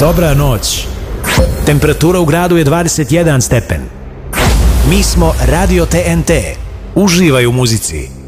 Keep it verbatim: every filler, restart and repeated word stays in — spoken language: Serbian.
Dobra noć. Temperatura u gradu je dvadeset jedan stepen. Mi smo Radio T N T. Uživaj u muzici.